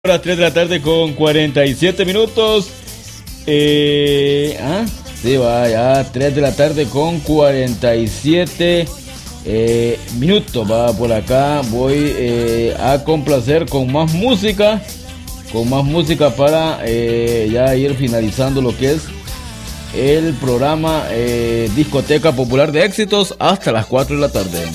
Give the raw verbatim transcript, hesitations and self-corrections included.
Las tres de la tarde con cuarenta y siete minutos. Eh, ah, sí, va, ya, tres de la tarde con cuarenta y siete eh, minutos. Va, por acá voy eh, a complacer con más música. Con más música para eh, ya ir finalizando lo que es el programa eh, Discoteca Popular de Éxitos hasta las cuatro de la tarde.